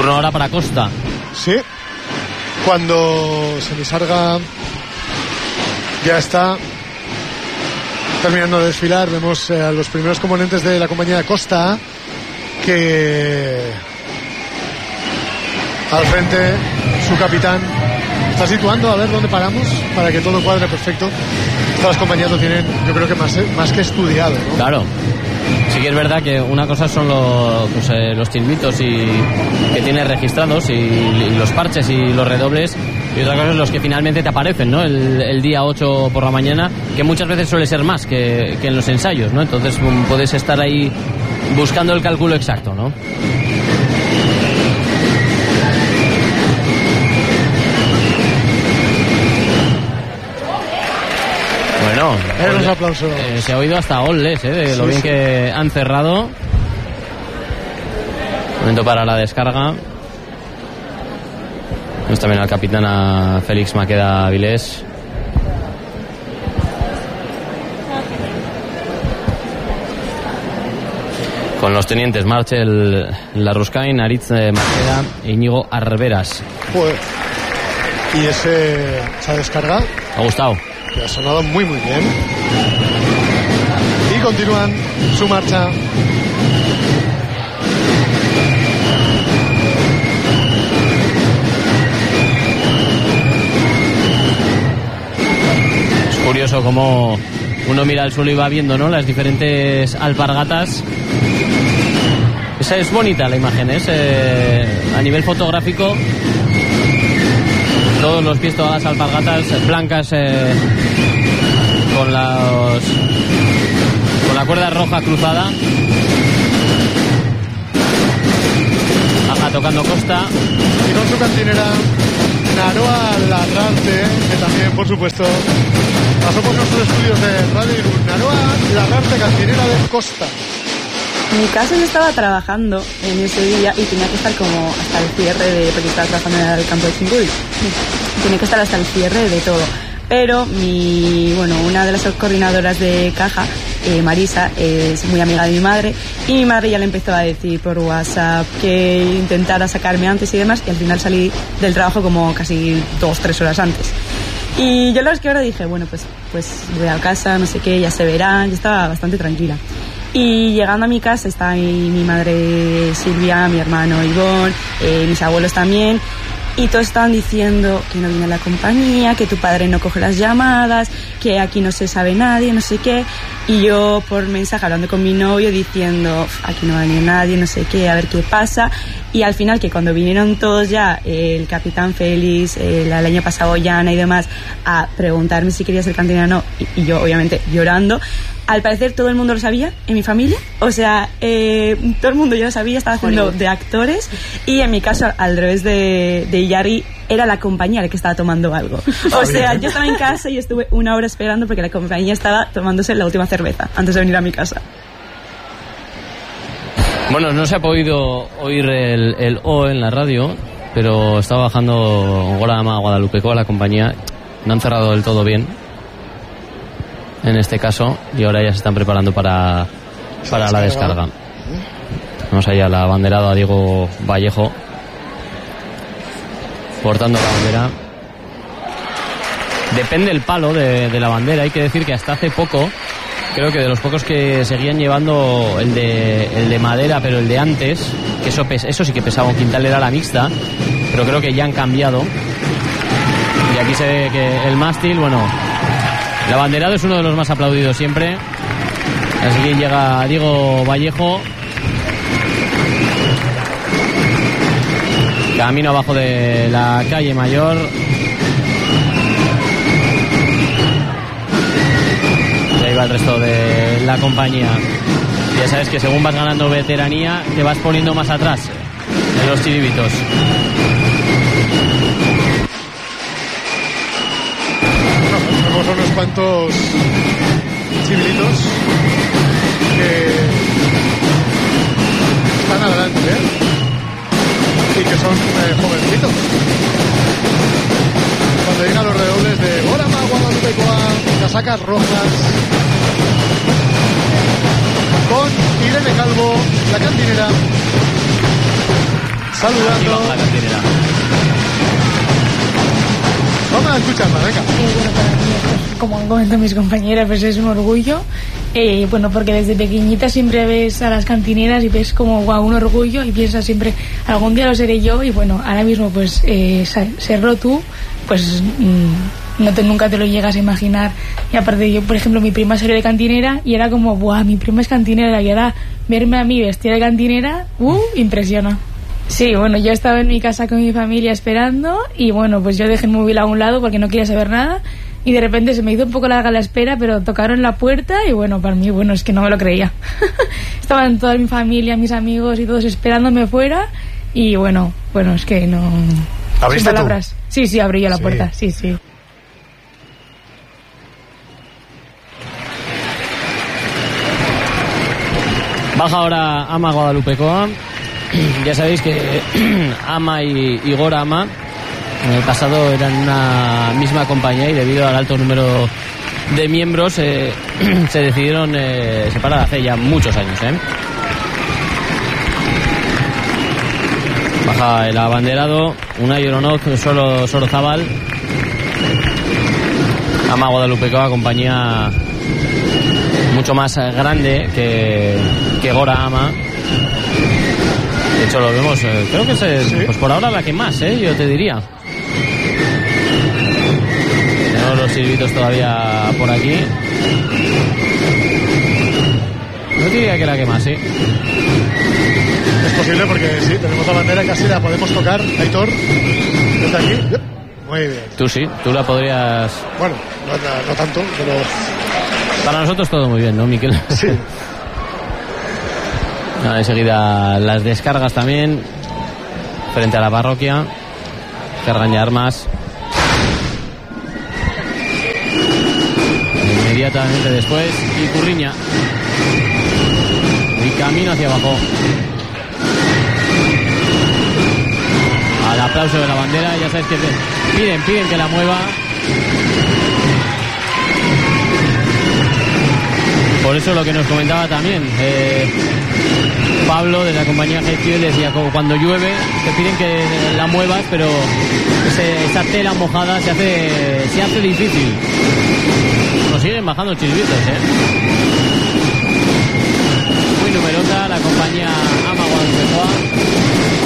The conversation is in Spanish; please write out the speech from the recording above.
Turno ahora para Costa. Sí. Cuando Semisarga ya está terminando de desfilar, vemos a los primeros componentes de la compañía de Costa, que al frente su capitán está situando a ver dónde paramos para que todo cuadre perfecto. Todas las compañías lo tienen, yo creo que más que estudiado, ¿no? Claro. Sí que es verdad que una cosa son los tilbitos que tienes registrados y los parches y los redobles, y otra cosa es los que finalmente te aparecen, ¿no? El día 8 por la mañana, que muchas veces suele ser más que en los ensayos, ¿no? Entonces puedes estar ahí buscando el cálculo exacto, ¿no? Bueno, los aplausos. Se ha oído hasta goles, de lo bien que han cerrado. Momento para la descarga. Vemos también al capitán, a Félix Maqueda Vilés. Con los tenientes Marchel Larruscain, Aritz Maqueda e Íñigo Arberas. Joder. Y esa descarga ¿Ha gustado? que ha sonado muy muy bien. Y continúan su marcha. Es curioso cómo uno mira al suelo y va viendo, ¿no?, las diferentes alpargatas. Esa es bonita la imagen, a nivel fotográfico. Todos los pies, todas las alpargatas blancas, con la cuerda roja cruzada. Ajá, tocando Costa. Y con su cantinera Naroa Larrarte, que también, por supuesto, pasó por nuestros estudios de Radio Irún. Naroa Larrarte, cantinera de Costa. En mi caso yo estaba trabajando en ese día y tenía que estar como hasta el cierre porque estaba trabajando en el campo de Chingul. Tenía que estar hasta el cierre de todo. Pero una de las coordinadoras de caja, Marisa, es muy amiga de mi madre, y mi madre ya le empezó a decir por WhatsApp que intentara sacarme antes y demás, y al final salí del trabajo como casi 2-3 horas antes. Y yo la verdad es que ahora dije, bueno, pues voy a casa, no sé qué, ya se verá. Yo estaba bastante tranquila. Y llegando a mi casa está ahí mi madre Silvia, mi hermano Ivón, mis abuelos también, y todos estaban diciendo que no viene la compañía, que tu padre no coge las llamadas, que aquí no se sabe nadie, no sé qué. Y yo por mensaje hablando con mi novio diciendo, aquí no va a venir nadie, no sé qué, a ver qué pasa. Y al final, que cuando vinieron todos ya, el capitán Félix, el año pasado Yana y demás, a preguntarme si quería ser cantinera o no, y yo obviamente llorando. Al parecer todo el mundo lo sabía en mi familia, o sea, todo el mundo ya lo sabía, estaba haciendo de actores, y en mi caso, al revés de Yari, era la compañía la que estaba tomando algo. O sea, yo estaba en casa y estuve 1 hora esperando porque la compañía estaba tomándose la última cerveza antes de venir a mi casa. Bueno, no se ha podido oír el O en la radio, pero estaba bajando Gorama Guadalupeco, la compañía. No han cerrado del todo bien en este caso, y ahora ya se están preparando para la descarga. Vamos allá, la abanderada a Diego Vallejo portando la bandera. Depende el palo de la bandera. Hay que decir que hasta hace poco, creo que de los pocos que seguían llevando el de madera, pero el de antes, que eso sí que pesaba un quintal, era la mixta, pero creo que ya han cambiado. Y aquí se ve que el mástil, el abanderado es uno de los más aplaudidos siempre. Así que llega Diego Vallejo. Camino abajo de la calle Mayor. Y ahí va el resto de la compañía. Ya sabes que según vas ganando veteranía, te vas poniendo más atrás en los chiribitos. Tenemos unos cuantos chivilitos que están adelante, y que son jovencitos. Cuando llegan los redobles de Gorama Guadalupecoa, casacas rojas, con Irene Calvo, la cantinera, saludando. La cantinera. Vamos a escucharla, venga. Bueno, para mí, pues, como han comentado mis compañeras, pues es un orgullo. Bueno, porque desde pequeñita siempre ves a las cantineras y ves como un orgullo y piensas siempre, algún día lo seré yo. Y bueno, ahora mismo pues serlo tú, pues nunca te lo llegas a imaginar. Y aparte yo, por ejemplo, mi prima salió de cantinera y era como, ¡buah! Mi prima es cantinera, y ahora verme a mí vestida de cantinera, impresiona. Sí, bueno, yo estaba en mi casa con mi familia esperando y bueno, pues yo dejé el móvil a un lado porque no quería saber nada y de repente se me hizo un poco larga la espera, pero tocaron la puerta y bueno, para mí, bueno, es que no me lo creía. Estaban toda mi familia, mis amigos y todos esperándome fuera y bueno, es que no... ¿Abriste sin palabras. tú? Sí, abrí yo la puerta, sí. Baja ahora Ama Guadalupekoa. Ya sabéis que Ama y Gora Ama en el pasado eran una misma compañía y debido al alto número de miembros se decidieron separar hace ya muchos años. Baja el abanderado, Unai Oronoz, Sorozábal. Ama Guadalupekoa, compañía mucho más grande que Gora Ama. De hecho lo vemos, creo que es pues por ahora la que más, yo te diría. Tenemos los silbitos todavía por aquí. Yo diría que la que más, sí. Es posible porque sí, tenemos la bandera, casi la podemos tocar. Aitor, desde aquí. Muy bien. Tú sí, tú la podrías... Bueno, no tanto, pero... Para nosotros todo muy bien, ¿no, Miquel? Sí. Enseguida las descargas también frente a la parroquia. Cargan ya armas. Inmediatamente después Ikurriña y camino hacia abajo. Al aplauso de la bandera, ya sabes que piden que la mueva. Por eso lo que nos comentaba también Pablo de la compañía Gestión decía, como cuando llueve te piden que la muevas, pero esa tela mojada se hace difícil. Nos siguen bajando chisbitos, muy numerosa la compañía Ama Guadalupekoa.